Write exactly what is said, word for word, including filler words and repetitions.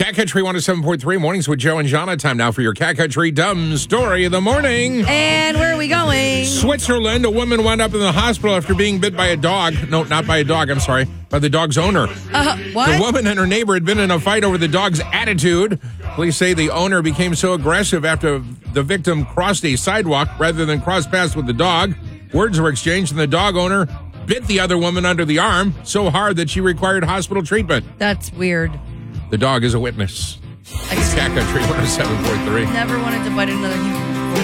Cat Country one oh seven point three, mornings with Joe and Jana. Time now for your Cat Country Dumb Story of the Morning. And where are we going? Switzerland. A woman wound up in the hospital after being bit by a dog. No, not by a dog, I'm sorry. By the dog's owner. Uh, what? The woman and her neighbor had been in a fight over the dog's attitude. Police say the owner became so aggressive after the victim crossed a sidewalk rather than cross paths with the dog. Words were exchanged and the dog owner bit the other woman under the arm so hard that she required hospital treatment. That's weird. The dog is a witness. Cat Country one oh seven point three. Never wanted to bite another human